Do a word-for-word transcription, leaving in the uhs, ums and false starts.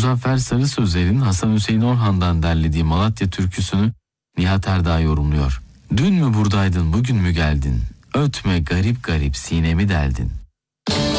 Muzaffer Sarı Sözler'in Hasan Hüseyin Orhan'dan derlediği Malatya türküsünü Nihat Erdağ yorumluyor. Dün mü buradaydın, bugün mü geldin? Ötme garip garip sinemi deldin.